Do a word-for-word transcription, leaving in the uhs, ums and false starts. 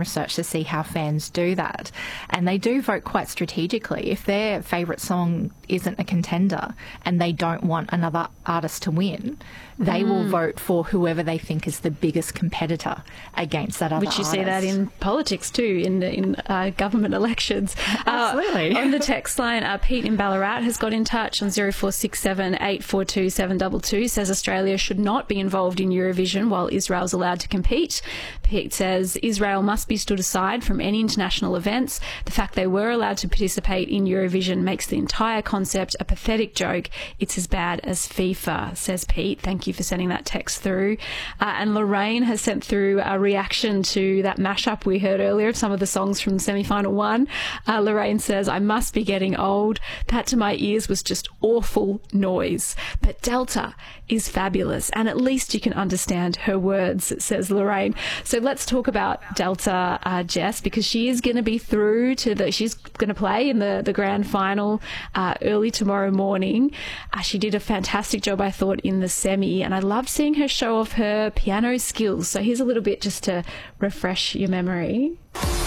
research to see how fans do that. And they do vote quite strategically. If their favourite song isn't a contender and they don't want another artist to win, they mm. will vote for whoever they think is the biggest competitor against that other Which you artist. see that in politics too, in in uh, government elections. Absolutely. Uh, on the text line, uh, Pete in Ballarat has got in touch on zero four six seven, eight four two, seven two two, says Australia should not be involved in Eurovision while Israel's allowed to compete. Pete says Israel must be stood aside from any international events. The fact they were allowed to participate in Eurovision makes the entire concept a pathetic joke. It's as bad as FIFA, says Pete. Thank you for sending that text through. Uh, and Lorraine has sent through a reaction to that mashup we heard earlier of some of the songs from semi-final one. Uh, Lorraine says, I must be getting old. That to my ears was just awful noise. But Delta is fabulous, and at least you can understand her words, says Lorraine. So let's talk about Delta, uh, Jess, because she is going to be through to the, she's going to play in the, the grand final uh, early tomorrow morning. Uh, she did a fantastic job, I thought, in the semi, and I loved seeing her show off her piano skills. So here's a little bit just to refresh your memory.